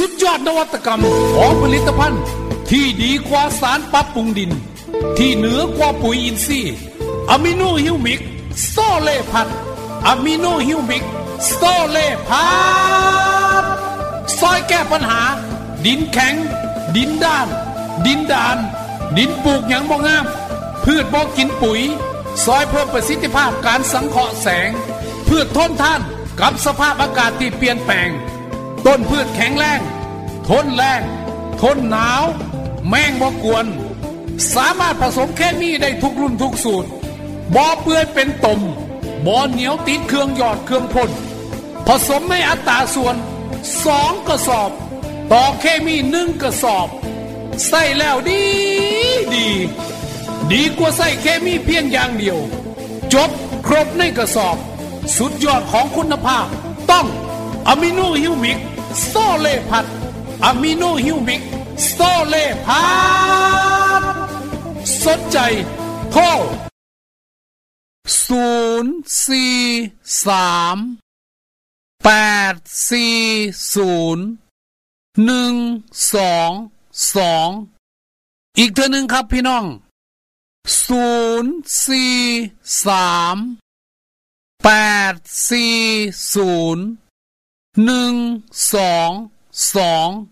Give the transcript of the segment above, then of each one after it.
สุดยอดนวัตกรรมของผลิตภัณฑ์ที่ดีกว่าสารปรับปรุงดินที่เหนือกว่าปุ๋ยอินทรีย์อะมิโนฮิวมิกสโตเลพัดอะมิโนฮิวมิกสโตเลพัดซอยแก้ปัญหาดินแข็งดินด้านดินดานดินปลูกหยังบ่งามพืชบ่กินปุ๋ยซอยเพิ่มประสิทธิภาพการสังเคราะห์แสงพืชทนทานกับสภาพอากาศที่เปลี่ยนแปลงต้นพืชแข็งแรงทนแรงทนหนาวแมงบ่กวนสามารถผสมเคมีได้ทุกรุ่นทุกสูตรบ่เปื่อยเป็นตมบ่เหนียวติดเครื่องหยอดเครื่องพ่นผสมในอัตราส่วน2กระสอบต่อเคมี1กระสอบใส่แล้วดีกว่าใส่เคมีเพียงอย่างเดียวจบครบในกระสอบสุดยอดของคุณภาพต้องอะมิโนฮิวมิกสโตเลพัดอะมิโนฮิวมิกสโตเลพัดสนใจโทร0438012อีกเทื่อนึงครับพี่น้อง0438012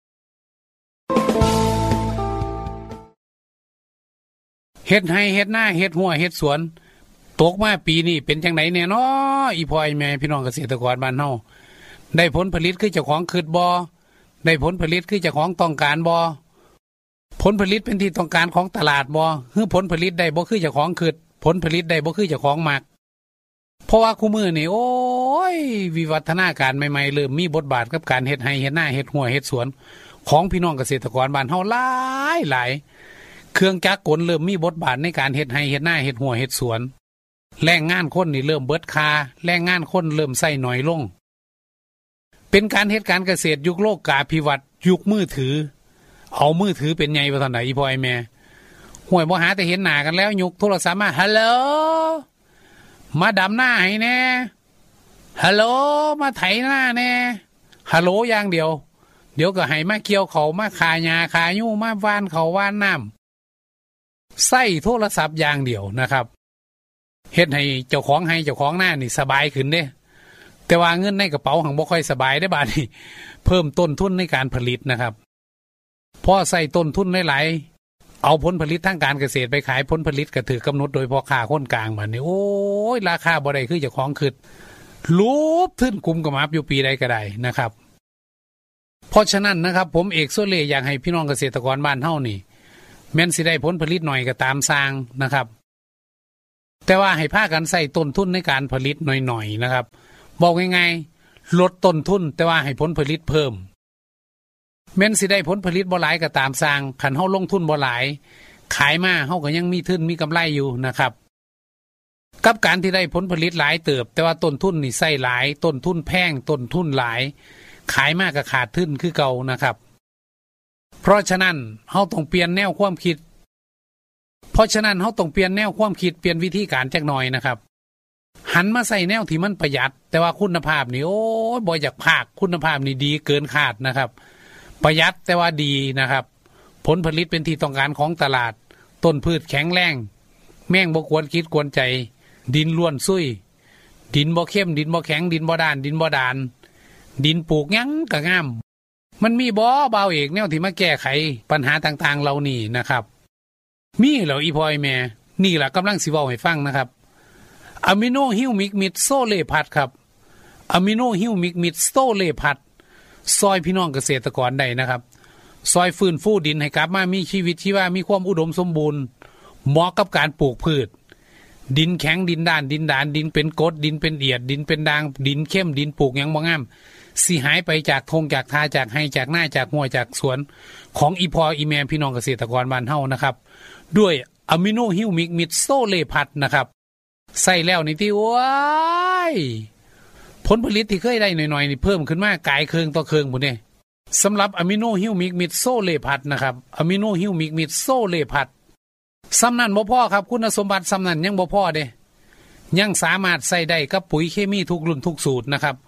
เฮ็ดให้เฮ็ดหน้าเฮ็ดหัวเฮ็ดสวนตกมาปีนี้เป็นจังได๋แน่น้ออีพ่ออีแม่พี่น้องเกษตรกรบ้านเฮาได้ผลผลิตคือเจ้าของคิดบ่ได้ผลผลิตคือเจ้าของต้องการบ่ผลผลิตเป็นที่ต้องการของตลาดบ่หรือผลผลิตได้บ่คือเจ้าของคิดผลผลิตได้บ่คือเจ้าของมักเพราะว่าคู่มือนี่โอ้ยวิวัฒนาการใหม่ๆเริ่มมีบทบาทกับการเฮ็ดไร่เฮ็ดนาเฮ็ดหัวเฮ็ดสวนของพี่น้องเกษตรกรบ้านเฮาหลายเครื่องจักรกลเริ่มมีบทบาทในการเฮ็ดไร่เฮ็ดนาเฮ็ดหัวเฮ็ดสวนแรงงานคนนี่เริ่มเบิดค่าแรงงานคนเริ่มใช้น้อยลงเป็นการเฮ็ดการเกษตรยุคโลกาภิวัตน์ยุคมือถือเอามือถือเป็นไงว่าซั่นน่ะอีพ่อไอ้แม่ห่วยบ่หาแต่เห็นหน้ากันแล้วยกโทรศัพท์มาฮัลโหลมาดำหน้าให้แน่ฮัลโหลมาไถหน้าแน่ฮัลโหลอย่างเดียวเดี๋ยวก็ให้มาเกี่ยวเขามาคาหญ้าคายู่มาว่านเขาว่านน้ำใส่โทรศัพท์อย่างเดียวนะครับเฮ็ดให้เจ้าของหน้านี่สบายขึ้นเด้แต่ว่าเงินในกระเป๋าหังบ่ค่อยสบายได้บาดนี้เพิ่มต้นทุนในการผลิตนะครับพอใส่ต้นทุนหลายๆเอาผลผลิตทางการเกษตรไปขายผลผลิตก็ถือกำหนดโดยพ่อค้าคนกลางบัดนี้โอ้ยราคาบ่ได้คือเจ้าของคิดรูปทึ้นกุมกระมับอยู่ปีใดก็ได้นะครับเพราะฉะนั้นนะครับผมเอกโซเล่อยากให้พี่น้องเกษตรกรบ้านเฮานี่แม้นสิได้ผลผลิตหน่อยก็ตามสร้างนะครับแต่ว่าให้พากันใส่ต้นทุนในการผลิตหน่อยๆนะครับบอกง่ายๆลดต้นทุนแต่ว่าให้ผลผลิตเพิ่มแม้นสิได้ผลผลิตบ่หลายก็ตามสร้างคันเฮาลงทุนบ่หลายขายมาเฮาก็ยังมีทุนมีกำไรอยู่นะครับกับการที่ได้ผลผลิตหลายเติบแต่ว่าต้นทุนนี่ใส่หลายต้นทุนแพงต้นทุนหลายขายมากก็ขาดทุนคือเก่านะครับเพราะฉะนั้นเฮาต้องเปลี่ยนแนวความคิดเปลี่ยนวิธีการจักหน่อยนะครับหันมาใส่แนวที่มันประหยัดแต่ว่าคุณภาพนี่โอ้ยบ่อยากพากคุณภาพนี่ดีเกินคาดนะครับประหยัดแต่ว่าดีนะครับผลผลิตเป็นที่ต้องการของตลาดต้นพืชแข็งแรงแม่งบ่กวนคิดกวนใจดินล้วนซุยดินบ่เข้มดินบ่แข็งดินบ่ด้านดินบ่ดานดินปลูกหยังก็งามมันมีบ่เบาเอกแนวที่มาแก้ไขปัญหาต่างๆเหล่านี้นะครับมีเหรออีพ่อแม่นี่ล่ะกำลังสิเว้าให้ฟังนะครับอะมิโนฮิวมิกมิดโซเลพัดครับอะมิโนฮิวมิกมิดโซเลพัดซอยพี่น้องเกษตรกรได้นะครับซอยฟื้นฟูดินให้กลับมามีชีวิตชีวามีความอุดมสมบูรณ์เหมาะกับการปลูกพืชดินแข็งดินด้านดินดานดินเป็นกรดดินเป็นเอียดดินเป็นด่างดินเข้มดินปลูกหยังบ่งามสิหายไปจากทงจากทาจากไร่จากนาจากห้วยจากสวนของอีพ่ออีแม่พี่น้องเกษตรกรบ้านเฮานะครับด้วยอะมิโนฮิวมิกมิดโซเลพัดนะครับใส่แล้วนี่ที่ว้ายผลผลิตที่เคยได้หน่อยๆนี่เพิ่มขึ้นมากายเคืองต่อเคืองพุ่นเด้สำหรับอะมิโนฮิวมิกมิดโซเลพัดนะครับอะมิโนฮิวมิกมิดโซเลพัดสำนันบ่พอครับคุณสมบัติสำนันยังบ่พอเด้ยังสามารถใส่ได้กับปุ๋ยเคมีทุกรุ่นทุกสูตรนะครับ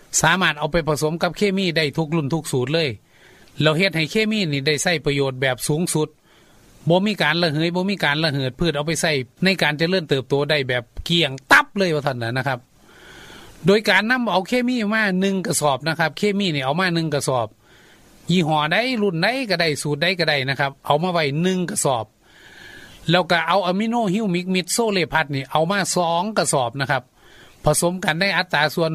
สามารถเอาไปผสมกับเคมีได้ทุกรุ่นทุกสูตรเลยเราเฮ็ดให้เคมีนี่ได้ใช้ประโยชน์แบบสูงสุดบ่มีการระเหยบ่มีการระเหิดพืชเอาไปใช้ในการเจริญเติบโตได้แบบเกี่ยงตับเลยว่าท่านนะครับโดยการนำเอาเคมีมา1กระสอบนะครับเคมีนี่เอามา1กระสอบยี่ห้อใดรุ่นใดก็ได้สูตรใดก็ได้นะครับเอามาไว้1กระสอบแล้วก็เอาอะมิโนฮิวมิกมิดโซเลพัทนี่เอามา2กระสอบนะครับผสมกันได้อัตราส่วน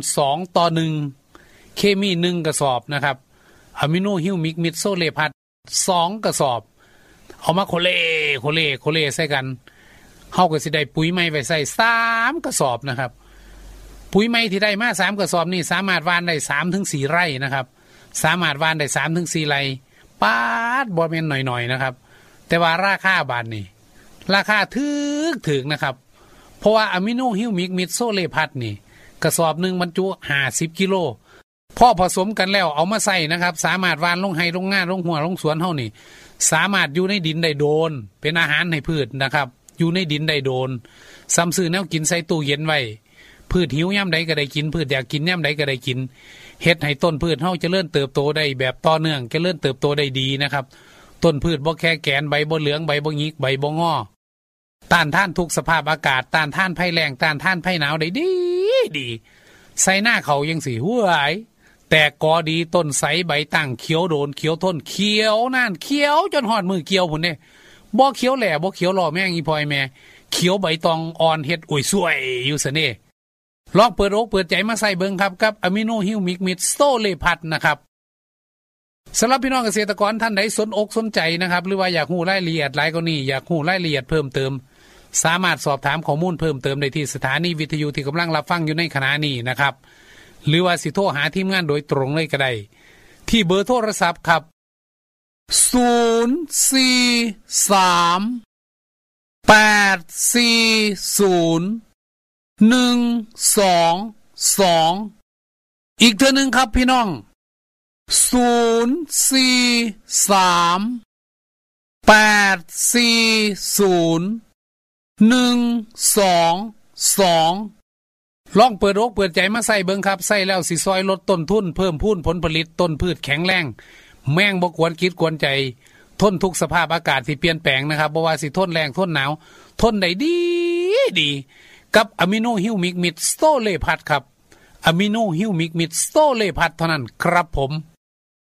2:1เคมี1กระสอบนะครับอะมิโนฮิวมิกมิดโซเลพัท2กระสอบเอามาโคเลใส่กันเฮาก็สิได้ปุ๋ยใหม่ไว้ใส่3กระสอบนะครับปุ๋ยใหม่ที่ได้มา3กระสอบนี่สามารถหว่านได้ 3-4 ไร่นะครับสามารถหว่านได้ 3-4 ไร่ปาดบ่แม่นหน่อยๆนะครับแต่ว่าราคาบาทนี่ราคาถึกนะครับเพราะว่าอะมิโนฮิวมิกมิดโซเลพัทนี่กระสอบนึงบรรจุ50กิโลพอผสมกันแล้วเอามาใส่นะครับสามารถหว่านลงไร่ลงนาลงหัวลงสวนเฮานี่สามารถอยู่ในดินได้โดนเป็นอาหารให้พืชนะครับอยู่ในดินได้โดนซ้ำซื้อแนวกินใส่ตู้เย็นไว้พืชหิวยามใดก็ได้กินพืชอยากกินยามใดก็ได้กินเฮ็ดให้ต้นพืชเฮาเจริญเติบโตได้แบบต่อเนื่องเจริญเติบโตได้ดีนะครับต้นพืชบ่แค่แกนใบบ่เหลืองใบบ่หงิกใบบ่งอต้านทานทุกสภาพอากาศต้านทานภัยแล้งต้านทานภัยหนาวได้ดีใส่หน้าเขายังสิหัวไหวแต่กอดีต้นใสใบตั้งเขียวโดนเขียวทนเขียวนานเขียวจนหอดมือเกี่ยวพุ่นเด้บ่เขียวแหล่บ่เขียวหล่อแม่งอีพอยแม่เขียวใบตองอ่อนเฮ็ดอุ้ยสวยอยู่ซะนี่ลองเปิดอกเปิดใจมาใส่เบิ่งครับกับอะมิโนฮิวมิกมิดโซเลพัทนะครับสำหรับพี่น้องเกษตรกรท่านใดสนอกสนใจนะครับหรือว่าอยากรู้รายละเอียดหลายกว่านี้อยากรู้รายละเอียดเพิ่มเติมสามารถสอบถามข้อมูลเพิ่มเติมได้ที่สถานีวิทยุที่กำลังรับฟังอยู่ในขณะนี้นะครับหรือว่าสิโทรหาทีมงานโดยตรงเลยก็ได้ที่เบอร์โทรศัพท์ครับ043-840-122อีกเทื่อนึงครับพี่น้อง043-840-122ลองเปิดอกเปิดใจมาใส่เบิ่งครับใส่แล้วสิซอยลดต้นทุนเพิ่มพูนผลผลิตต้นพืชแข็งแรงแม่งบ่กวนคิดกวนใจทนทุกสภาพอากาศที่เปลี่ยนแปลงนะครับบ่ว่าสิทนแรงทนหนาวทนได้ดีกับอะมิโนฮิวมิกมิดโซเลพัทครับอะมิโนฮิวมิกมิดโซเลพัทเท่านั้นครับผม